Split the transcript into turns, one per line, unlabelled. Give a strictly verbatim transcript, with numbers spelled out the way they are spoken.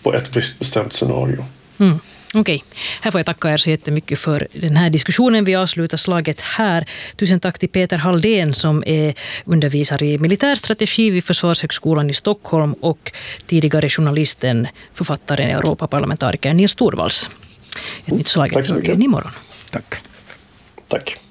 på ett visst bestämt scenario.
Mm. Okej, okay. Här får jag tacka er så jättemycket för den här diskussionen. Vi avslutar slaget här. Tusen tack till Peter Halldén som är undervisare i militärstrategi vid Försvarshögskolan i Stockholm och tidigare journalisten, författaren, Europaparlamentarikern Nils Torvalds. Ett nytt slag igen imorgon.
Tack.
Tack.